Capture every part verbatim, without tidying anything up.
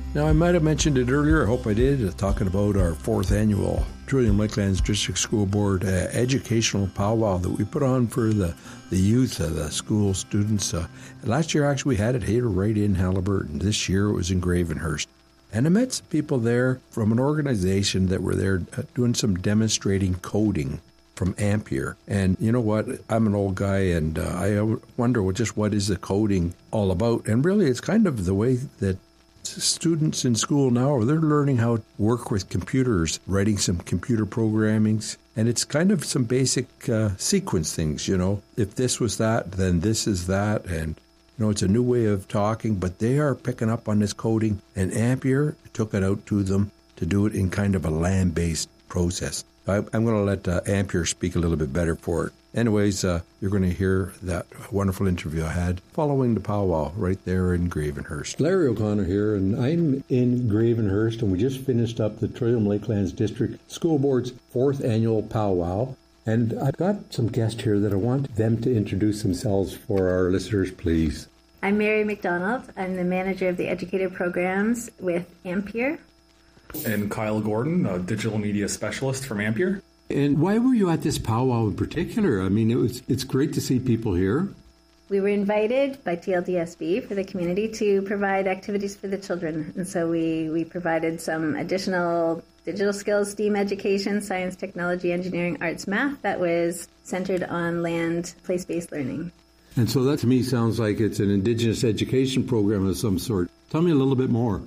Now, I might have mentioned it earlier, I hope I did, uh, talking about our fourth annual Trillium Lakelands District School Board uh, educational powwow that we put on for the, the youth, uh, the school students. Uh, last year, actually, we had it here right in Haliburton. This year, it was in Gravenhurst. And I met some people there from an organization that were there uh, doing some demonstrating coding from Ampere. And you know what? I'm an old guy, and uh, I wonder well, just what is the coding all about? And really, it's kind of the way that students in school now, they're learning how to work with computers, writing some computer programmings, and it's kind of some basic uh, sequence things, you know. If this was that, then this is that, and, you know, it's a new way of talking, but they are picking up on this coding, and Ampere took it out to them to do it in kind of a LAN-based process. I, I'm going to let uh, Ampere speak a little bit better for it. Anyways, uh, you're going to hear that wonderful interview I had following the powwow right there in Gravenhurst. Larry O'Connor here, and I'm in Gravenhurst, and we just finished up the Trillium Lakelands District School Board's fourth annual powwow. And I've got some guests here that I want them to introduce themselves for our listeners, please. I'm Mary McDonald. I'm the manager of the educator programs with Ampere. And Kyle Gordon, a digital media specialist from Ampere. And why were you at this powwow in particular? I mean, it was it's great to see people here. We were invited by T L D S B for the community to provide activities for the children. And so we, we provided some additional digital skills, STEAM education, science, technology, engineering, arts, math that was centered on land, place-based learning. And so that to me sounds like it's an Indigenous education program of some sort. Tell me a little bit more.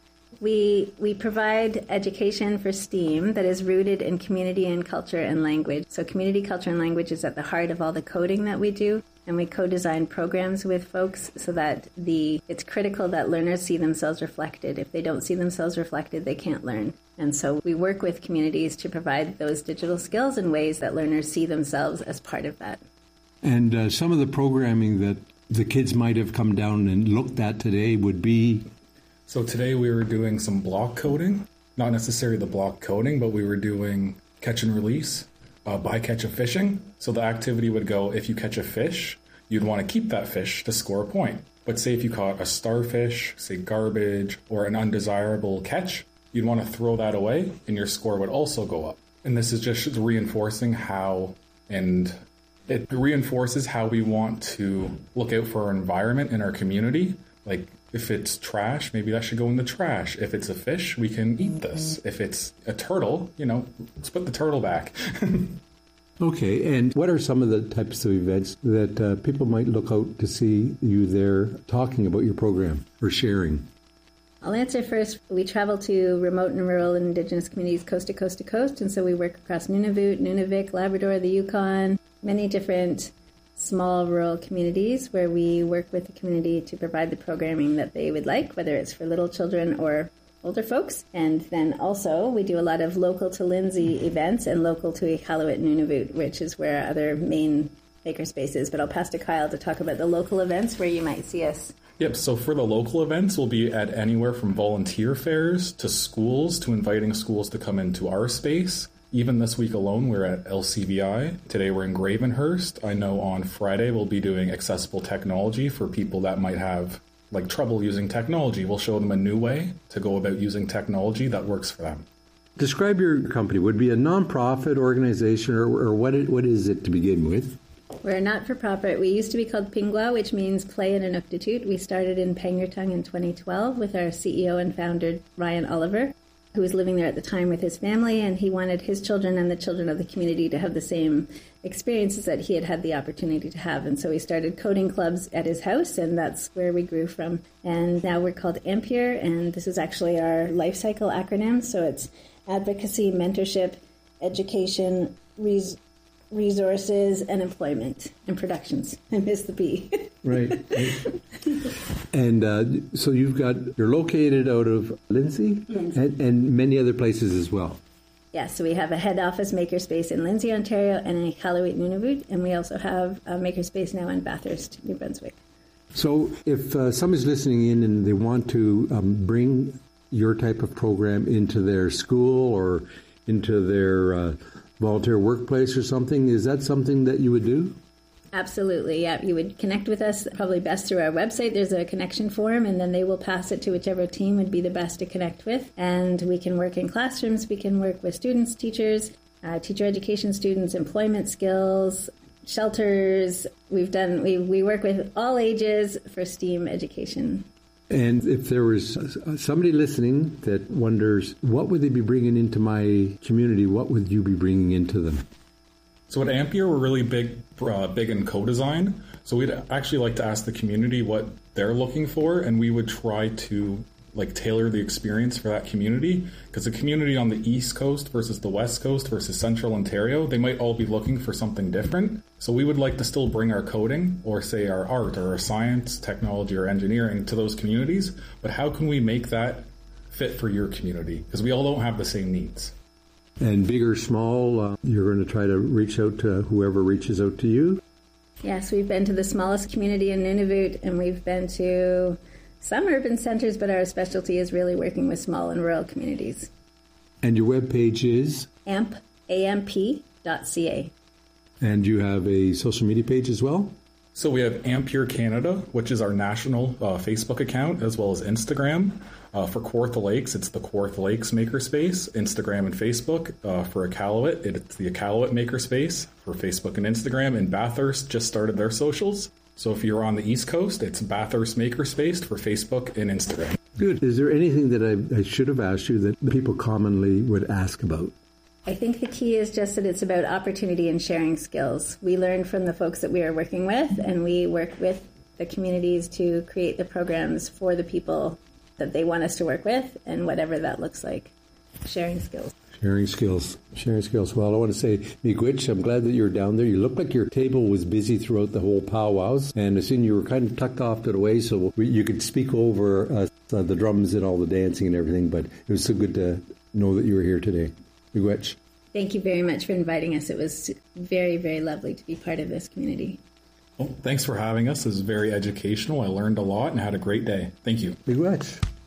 We we provide education for STEAM that is rooted in community and culture and language. So community, culture, and language is at the heart of all the coding that we do. And we co-design programs with folks so that the it's critical that learners see themselves reflected. If they don't see themselves reflected, they can't learn. And so we work with communities to provide those digital skills in ways that learners see themselves as part of that. And uh, some of the programming that the kids might have come down and looked at today would be... So today we were doing some block coding, not necessarily the block coding, but we were doing catch and release, uh, bycatch of fishing. So the activity would go, if you catch a fish, you'd want to keep that fish to score a point. But say if you caught a starfish, say garbage, or an undesirable catch, you'd want to throw that away and your score would also go up. And this is just reinforcing how, and it reinforces how we want to look out for our environment and our community. Like, if it's trash, maybe that should go in the trash. If it's a fish, we can eat this. If it's a turtle, you know, let's put the turtle back. Okay, and what are some of the types of events that uh, people might look out to see you there talking about your program or sharing? I'll answer first. We travel to remote and rural and Indigenous communities coast to coast to coast, and so we work across Nunavut, Nunavik, Labrador, the Yukon, many different small rural communities where we work with the community to provide the programming that they would like, whether it's for little children or older folks. And then also we do a lot of local to Lindsay events and local to Iqaluit Nunavut, which is where our other main makerspace is. But I'll pass to Kyle to talk about the local events where you might see us. Yep, so for the local events, we'll be at anywhere from volunteer fairs to schools to inviting schools to come into our space. Even this week alone, we're at L C V I. Today we're in Gravenhurst. I know on Friday we'll be doing accessible technology for people that might have like trouble using technology. We'll show them a new way to go about using technology that works for them. Describe your company. Would it be a nonprofit organization, or, or what, it, what is it to begin with? We're a not-for-profit. We used to be called Pingwa, which means play in Inuktitut. We started in Pangnirtung in twenty twelve with our C E O and founder, Ryan Oliver, who was living there at the time with his family, and he wanted his children and the children of the community to have the same experiences that he had had the opportunity to have. And so we started coding clubs at his house, and that's where we grew from. And now we're called Ampere, and this is actually our life cycle acronym. So it's advocacy, mentorship, education, res- resources, and employment and productions. I missed the P. Right. right. And uh, so you've got, you're located out of Lindsay, Lindsay. And, and many other places as well. Yeah, so we have a head office makerspace in Lindsay, Ontario, and in Iqaluit, Nunavut, and we also have a makerspace now in Bathurst, New Brunswick. So if uh, somebody's listening in and they want to um, bring your type of program into their school or into their uh, volunteer workplace or something, is that something that you would do? Absolutely, yeah. You would connect with us probably best through our website. There's a connection form, and then they will pass it to whichever team would be the best to connect with. And we can work in classrooms, we can work with students, teachers, uh, teacher education students, employment skills, shelters. We've done, we, we work with all ages for STEAM education. And if there was somebody listening that wonders, what would they be bringing into my community? What would you be bringing into them? So at Ampere, we're really big uh, big in co-design. So we'd actually like to ask the community what they're looking for, and we would try to like tailor the experience for that community. Because the community on the East Coast versus the West Coast versus Central Ontario, they might all be looking for something different. So we would like to still bring our coding, or say our art, or our science, technology, or engineering to those communities. But how can we make that fit for your community? Because we all don't have the same needs. And big or small, uh, you're going to try to reach out to whoever reaches out to you? Yes, we've been to the smallest community in Nunavut, and we've been to some urban centers, but our specialty is really working with small and rural communities. And your webpage is? A M P, A M P dot C A. And you have a social media page as well? So we have Ampere Canada, which is our national uh, Facebook account, as well as Instagram. Uh, for Kawartha Lakes, it's the Kawartha Lakes Makerspace, Instagram and Facebook. Uh, for Iqaluit, it's the Iqaluit Makerspace for Facebook and Instagram. And Bathurst just started their socials. So if you're on the East Coast, it's Bathurst Makerspace for Facebook and Instagram. Good. Is there anything that I, I should have asked you that people commonly would ask about? I think the key is just that it's about opportunity and sharing skills. We learn from the folks that we are working with, and we work with the communities to create the programs for the people that they want us to work with, and whatever that looks like. Sharing skills. Sharing skills. Sharing skills. Well, I want to say, Miigwech, I'm glad that you're down there. You looked like your table was busy throughout the whole powwows, and I seen you were kind of tucked off to the way, so we, you could speak over uh, the drums and all the dancing and everything, but it was so good to know that you were here today. Miigwech. Thank you very much for inviting us. It was very, very lovely to be part of this community. Well, thanks for having us. It was very educational. I learned a lot and had a great day. Thank you. Miigwech.